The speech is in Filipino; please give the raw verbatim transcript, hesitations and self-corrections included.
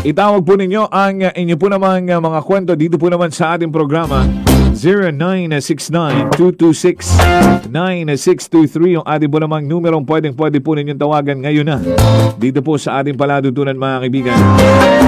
Itawag po ninyo ang uh, inyo po namang uh, mga kwento dito po naman sa ating programa. zero nine six nine, two two six, nine six two three yung ating po namang numerong pwedeng pwede po ninyong tawagan ngayon na dito po sa ating paladutunan mga kaibigan.